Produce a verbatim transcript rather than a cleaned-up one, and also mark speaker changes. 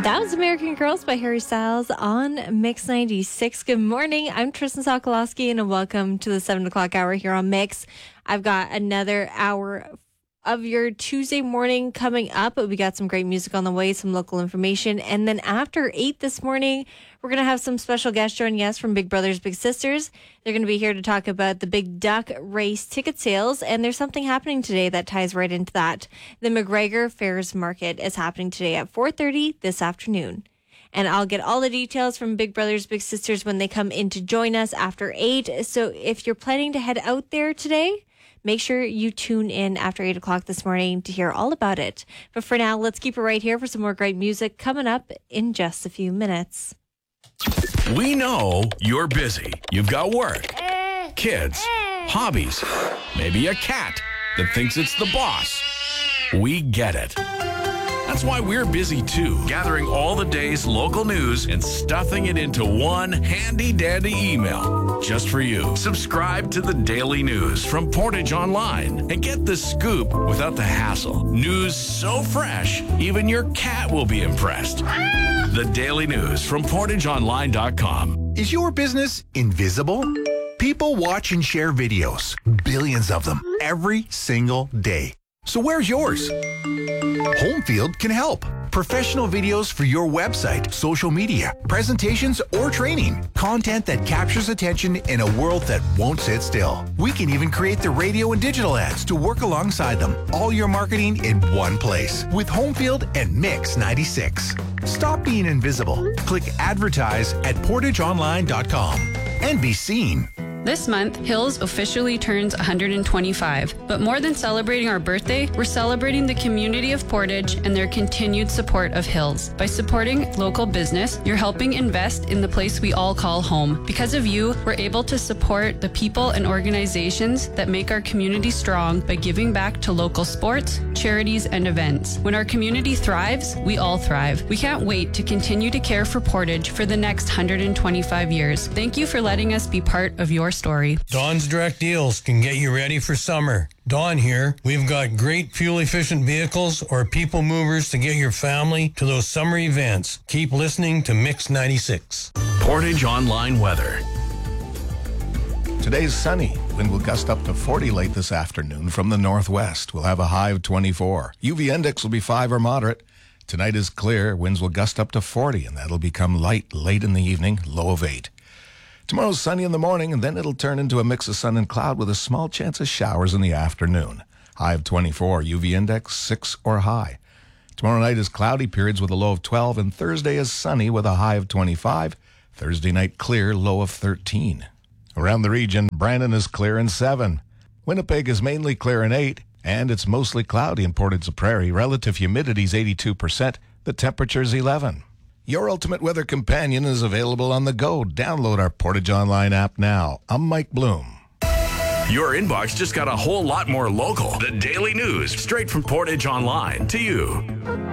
Speaker 1: That was American Girls by Harry Styles on Mix ninety-six. Good morning. I'm Tristan Sokolowski, and welcome to the seven o'clock hour here on Mix. I've got another hour of your Tuesday morning coming up. We got some great music on the way, some local information. And then after eight this morning, we're going to have some special guests joining us from Big Brothers Big Sisters. They're going to be here to talk about the Big Duck Race ticket sales. And there's something happening today that ties right into that. The McGregor Fairs Market is happening today at four thirty this afternoon. And I'll get all the details from Big Brothers Big Sisters when they come in to join us after eight. So if you're planning to head out there today, make sure you tune in after eight o'clock this morning to hear all about it. But for now, let's keep it right here for some more great music coming up in just a few minutes.
Speaker 2: We know you're busy. You've got work, kids, hobbies, maybe a cat that thinks it's the boss. We get it. That's why we're busy too, gathering all the day's local news and stuffing it into one handy-dandy email just for you. Subscribe to the Daily News from Portage Online and get the scoop without the hassle. News so fresh, even your cat will be impressed. The Daily News from portage online dot com.
Speaker 3: Is your business invisible? People watch and share videos, billions of them, every single day. So where's yours? Homefield can help. Professional videos for your website, social media, presentations, or training. Content that captures attention in a world that won't sit still. We can even create the radio and digital ads to work alongside them. All your marketing in one place with Homefield and Mix ninety-six. Stop being invisible. Click advertise at portage online dot com and be seen.
Speaker 4: This month, Hills officially turns one hundred twenty-five. But more than celebrating our birthday, we're celebrating the community of Portage and their continued support of Hills. By supporting local business, you're helping invest in the place we all call home. Because of you, we're able to support the people and organizations that make our community strong by giving back to local sports, charities, and events. When our community thrives, we all thrive. We can't wait to continue to care for Portage for the next one hundred twenty-five years. Thank you for letting us be part of your story.
Speaker 5: Dawn's Direct Deals can get you ready for summer. Dawn here. We've got great fuel-efficient vehicles or people movers to get your family to those summer events. Keep listening to Mix ninety-six.
Speaker 2: Portage Online Weather.
Speaker 6: Today's sunny. Wind will gust up to forty late this afternoon from the northwest. We'll have a high of twenty-four. U V index will be five or moderate. Tonight is clear. Winds will gust up to forty, and that'll become light late in the evening, low of eight. Tomorrow's sunny in the morning, and then it'll turn into a mix of sun and cloud with a small chance of showers in the afternoon. High of twenty-four, U V index six or high. Tomorrow night is cloudy periods with a low of twelve, and Thursday is sunny with a high of twenty-five. Thursday night clear, low of thirteen. Around the region, Brandon is clear in seven. Winnipeg is mainly clear in eight, and it's mostly cloudy in Portage-la-Prairie. Relative humidity is eighty-two percent. The temperature is eleven. Your ultimate weather companion is available on the go. Download our Portage Online app now. I'm Mike Bloom.
Speaker 2: Your inbox just got a whole lot more local. The Daily News, straight from Portage Online to you.